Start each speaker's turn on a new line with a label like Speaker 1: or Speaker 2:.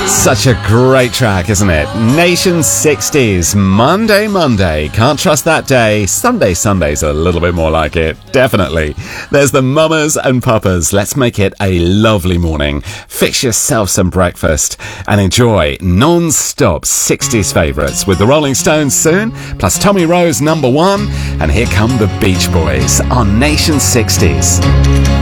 Speaker 1: Such a great track, isn't it? Nation 60s, Monday, can't trust that day. Sunday's a little bit more like it, definitely. There's the Mamas and Papas. Let's make it a lovely morning. Fix yourself some breakfast and enjoy non-stop 60s favourites with the Rolling Stones soon, plus Tommy Rose #1, and here come the Beach Boys on Nation 60s.